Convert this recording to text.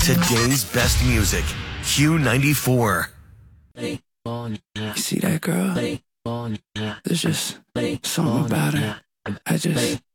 Today's best music. Q94. You see that girl? There's just something about her. I just